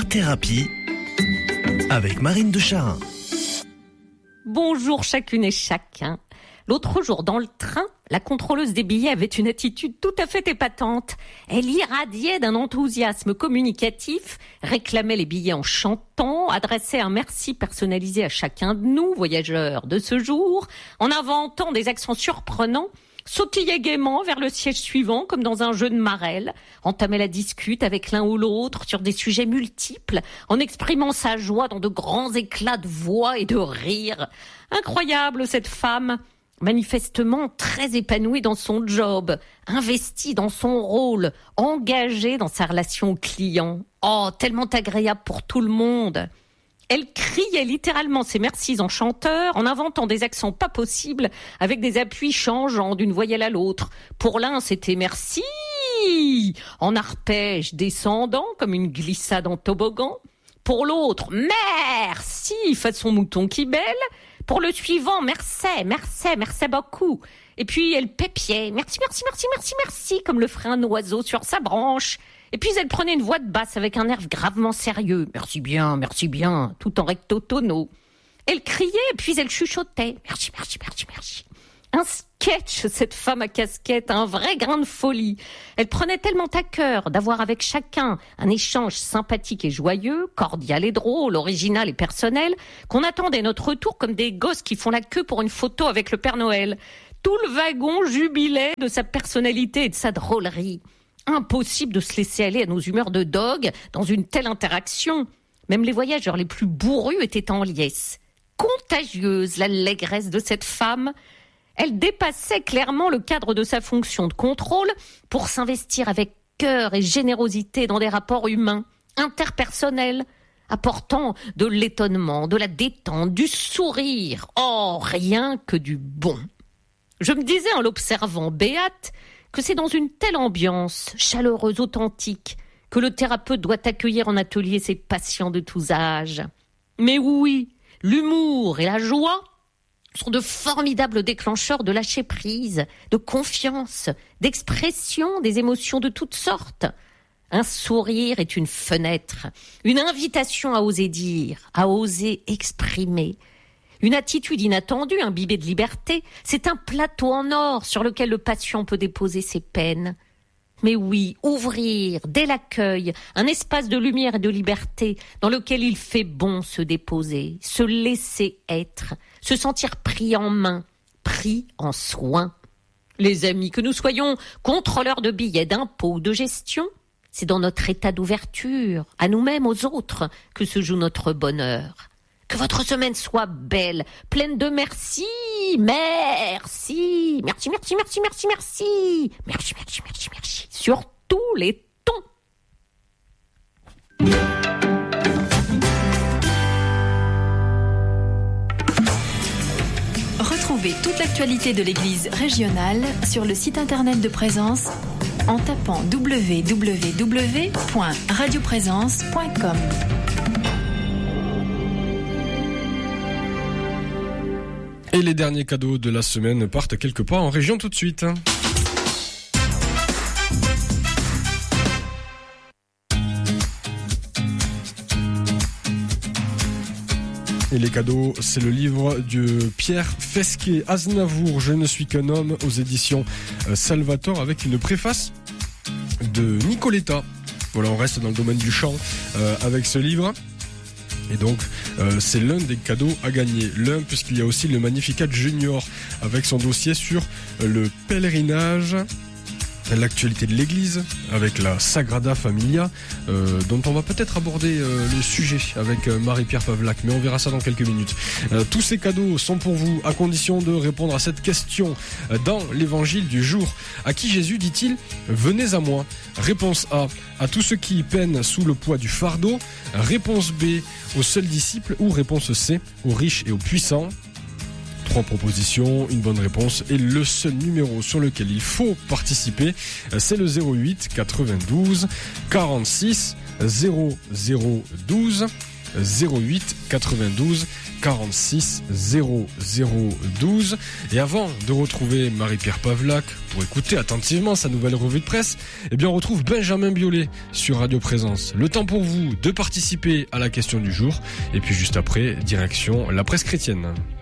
Thérapie avec Marine de Charin. Bonjour chacune et chacun. L'autre jour, dans le train, la contrôleuse des billets avait une attitude tout à fait épatante. Elle irradiait d'un enthousiasme communicatif, réclamait les billets en chantant, adressait un merci personnalisé à chacun de nous, voyageurs de ce jour, en inventant des accents surprenants, sautillait gaiement vers le siège suivant comme dans un jeu de marelle, entamait la discute avec l'un ou l'autre sur des sujets multiples, en exprimant sa joie dans de grands éclats de voix et de rire. Incroyable cette femme, manifestement très épanouie dans son job, investie dans son rôle, engagée dans sa relation client. Oh, tellement agréable pour tout le monde. Elle criait littéralement ses mercis en chanteur, en inventant des accents pas possibles, avec des appuis changeants d'une voyelle à l'autre. Pour l'un, c'était merci, en arpège descendant, comme une glissade en toboggan. Pour l'autre, merci, façon mouton qui bêle. Pour le suivant, merci beaucoup. Et puis elle pépiait, merci, comme le ferait un oiseau sur sa branche. Et puis elle prenait une voix de basse avec un air gravement sérieux. Merci bien, tout en recto tono. Elle criait, puis elle chuchotait. Merci. Un sketch, cette femme à casquette, un vrai grain de folie. Elle prenait tellement à cœur d'avoir avec chacun un échange sympathique et joyeux, cordial et drôle, original et personnel, qu'on attendait notre retour comme des gosses qui font la queue pour une photo avec le Père Noël. Tout le wagon jubilait de sa personnalité et de sa drôlerie. Impossible de se laisser aller à nos humeurs de dogue dans une telle interaction. Même les voyageurs les plus bourrus étaient en liesse. Contagieuse, l'allégresse de cette femme. Elle dépassait clairement le cadre de sa fonction de contrôle pour s'investir avec cœur et générosité dans des rapports humains, interpersonnels, apportant de l'étonnement, de la détente, du sourire. Oh, rien que du bon. Je me disais en l'observant béate que c'est dans une telle ambiance, chaleureuse, authentique, que le thérapeute doit accueillir en atelier ses patients de tous âges. Mais oui, l'humour et la joie sont de formidables déclencheurs de lâcher-prise, de confiance, d'expression des émotions de toutes sortes. Un sourire est une fenêtre, une invitation à oser dire, à oser exprimer. Une attitude inattendue, imbibée de liberté, c'est un plateau en or sur lequel le patient peut déposer ses peines. Mais oui, ouvrir, dès l'accueil, un espace de lumière et de liberté dans lequel il fait bon se déposer, se laisser être, se sentir pris en main, pris en soin. Les amis, que nous soyons contrôleurs de billets, d'impôts ou de gestion, c'est dans notre état d'ouverture, à nous-mêmes, aux autres, que se joue notre bonheur. Que votre semaine soit belle, pleine de merci. Sur tous les tons. Retrouvez toute l'actualité de l'Église régionale sur le site internet de Présence en tapant www.radioprésence.com. Et les derniers cadeaux de la semaine partent quelque part en région tout de suite. Et les cadeaux, c'est le livre de Pierre Fesquet, Aznavour, Je ne suis qu'un homme, aux éditions Salvator, avec une préface de Nicoletta. Voilà, on reste dans le domaine du chant avec ce livre. Et donc, c'est l'un des cadeaux à gagner. L'un, puisqu'il y a aussi le Magnificat Junior, avec son dossier sur le pèlerinage, l'actualité de l'église, avec la Sagrada Familia, dont on va peut-être aborder le sujet avec Marie-Pierre Pavlac, mais on verra ça dans quelques minutes. Tous ces cadeaux sont pour vous, à condition de répondre à cette question dans l'évangile du jour. À qui Jésus dit-il « Venez à moi ». Réponse A, à tous ceux qui peinent sous le poids du fardeau. Réponse B, aux seuls disciples. Ou réponse C, aux riches et aux puissants. 3 propositions, une bonne réponse, et le seul numéro sur lequel il faut participer, c'est le 08 92 46 0012. 08 92 46 0012. Et avant de retrouver Marie-Pierre Pavlac pour écouter attentivement sa nouvelle revue de presse, eh bien on retrouve Benjamin Biolay sur Radio Présence. Le temps pour vous de participer à la question du jour. Et puis juste après, direction la presse chrétienne.